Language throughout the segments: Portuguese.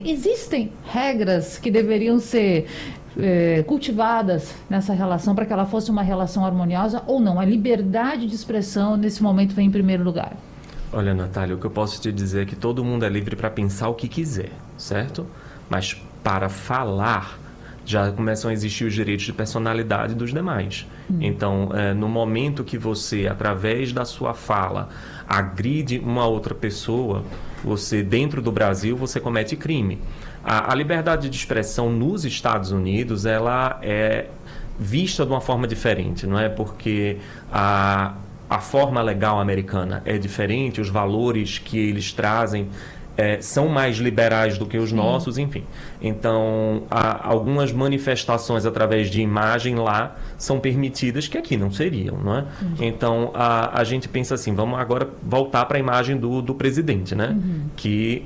Existem regras que deveriam ser cultivadas nessa relação para que ela fosse uma relação harmoniosa ou não? A liberdade de expressão nesse momento vem em primeiro lugar. Olha, Natália, o que eu posso te dizer é que todo mundo é livre para pensar o que quiser, certo? Mas para falar, já começam a existir os direitos de personalidade dos demais. Então, no momento que você, através da sua fala, agride uma outra pessoa, você, dentro do Brasil, você comete crime. A liberdade de expressão nos Estados Unidos, ela é vista de uma forma diferente, não é? Porque a forma legal americana é diferente, os valores que eles trazem são mais liberais do que os nossos, enfim. Então, algumas manifestações através de imagem lá são permitidas que aqui não seriam, não é? Então, a gente pensa assim, vamos agora voltar para a imagem do presidente, né? Que,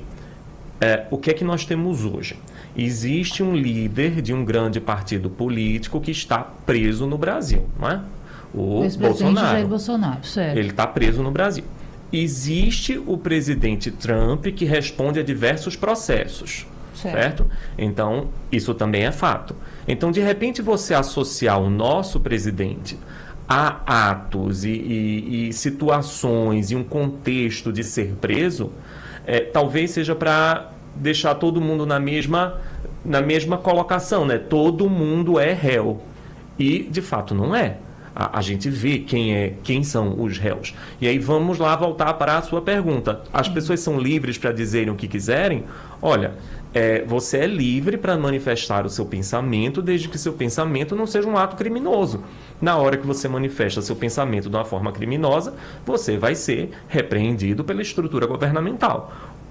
o que é que nós temos hoje? Existe um líder de um grande partido político que está preso no Brasil, não é? O Bolsonaro. Jair Bolsonaro, certo. Ele está preso no Brasil. Existe o presidente Trump que responde a diversos processos, certo? Então, isso também é fato. Então, de repente, você associar o nosso presidente a atos e situações e um contexto de ser preso, talvez seja para deixar todo mundo na mesma colocação, né? Todo mundo é réu. E, de fato, não é. A gente vê quem são os réus. E aí vamos lá voltar para a sua pergunta. As pessoas são livres para dizerem o que quiserem? Olha, você é livre para manifestar o seu pensamento, desde que seu pensamento não seja um ato criminoso. Na hora que você manifesta seu pensamento de uma forma criminosa, você vai ser repreendido pela estrutura governamental.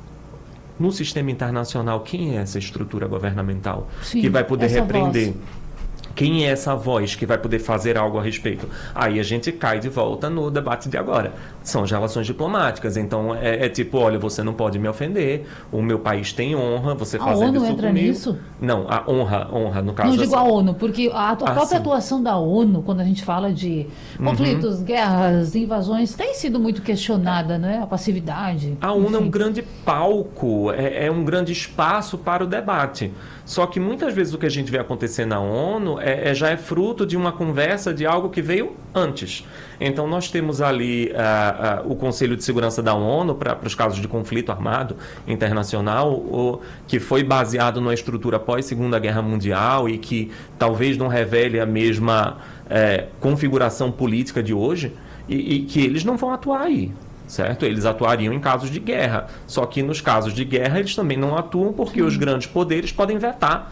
No sistema internacional, quem é essa estrutura governamental que vai poder repreender? Quem é essa voz que vai poder fazer algo a respeito? Aí a gente cai de volta no debate de agora. São as relações diplomáticas. Então, tipo, olha, você não pode me ofender, o meu país tem honra, você fazendo isso comigo... A ONU entra nisso? Não, a honra, no caso... Não digo a ONU, porque a própria atuação da ONU, quando a gente fala de conflitos, guerras, invasões, tem sido muito questionada, né? A passividade. A ONU é um grande palco, é um grande espaço para o debate. Só que muitas vezes o que a gente vê acontecer na ONU já é fruto de uma conversa de algo que veio antes. Então nós temos ali o Conselho de Segurança da ONU para os casos de conflito armado internacional, que foi baseado numa estrutura pós-Segunda Guerra Mundial e que talvez não revele a mesma configuração política de hoje, e que eles não vão atuar aí. Certo? Eles atuariam em casos de guerra. Só que nos casos de guerra eles também não atuam porque os grandes poderes podem vetar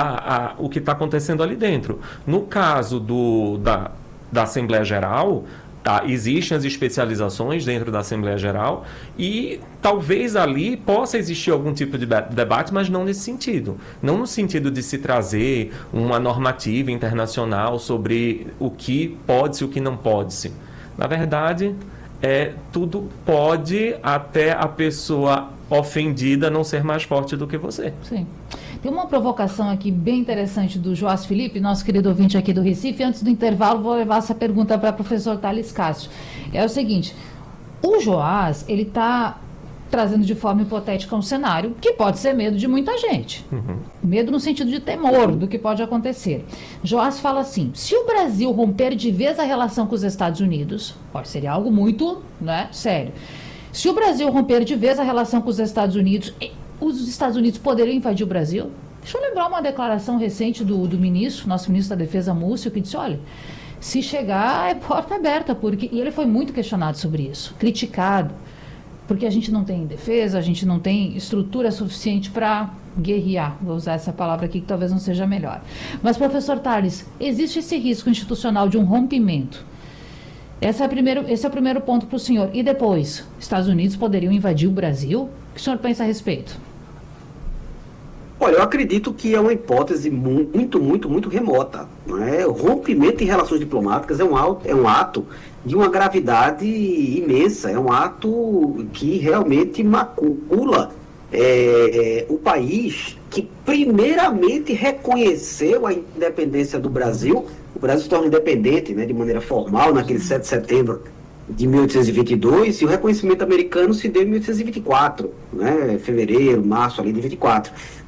o que está acontecendo ali dentro. No caso da Assembleia Geral, existem as especializações dentro da Assembleia Geral e talvez ali possa existir algum tipo de debate, mas não nesse sentido. Não no sentido de se trazer uma normativa internacional sobre o que pode-se e o que não pode-se. Na verdade... tudo pode até a pessoa ofendida não ser mais forte do que você. Sim. Tem uma provocação aqui bem interessante do Joás Felipe, nosso querido ouvinte aqui do Recife. Antes do intervalo, vou levar essa pergunta para o professor Thales Castro. É o seguinte, o Joás, ele está trazendo de forma hipotética um cenário que pode ser medo de muita gente. Medo no sentido de temor do que pode acontecer. Joás fala assim, se o Brasil romper de vez a relação com os Estados Unidos, pode ser algo muito, né, sério. Se o Brasil romper de vez a relação com os Estados Unidos, os Estados Unidos poderiam invadir o Brasil? Deixa eu lembrar uma declaração recente do ministro, nosso ministro da Defesa, Múcio, que disse, olha, se chegar é porta aberta, e ele foi muito questionado sobre isso, criticado, porque a gente não tem defesa, a gente não tem estrutura suficiente para guerrear. Vou usar essa palavra aqui que talvez não seja melhor. Mas, professor Thales, existe esse risco institucional de um rompimento? Esse é o primeiro ponto para o senhor. E depois, Estados Unidos poderiam invadir o Brasil? O que o senhor pensa a respeito? Olha, eu acredito que é uma hipótese muito, muito, muito remota. Não é? O rompimento de relações diplomáticas é um ato de uma gravidade imensa, é um ato que realmente macula o país que primeiramente reconheceu a independência do Brasil. O Brasil se torna independente, né, de maneira formal naquele 7 de setembro de 1822, e o reconhecimento americano se deu em 1824, né, fevereiro, março ali de 24.